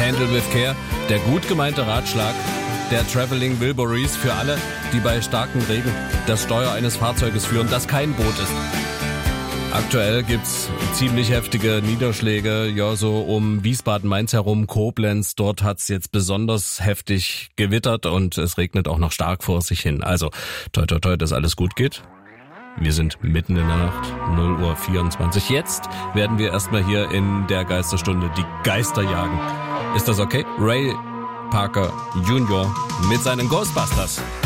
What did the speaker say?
Handle with Care, der gut gemeinte Ratschlag der Traveling Wilburys für alle, die bei starkem Regen das Steuer eines Fahrzeuges führen, das kein Boot ist. Aktuell gibt's ziemlich heftige Niederschläge, ja, so um Wiesbaden-Mainz herum, Koblenz. Dort hat's jetzt besonders heftig gewittert und es regnet auch noch stark vor sich hin. Also, toi toi toi, dass alles gut geht. Wir sind mitten in der Nacht, 0:24 Uhr. Jetzt werden wir erstmal hier in der Geisterstunde die Geister jagen. Ist das okay? Ray Parker Jr. mit seinen Ghostbusters.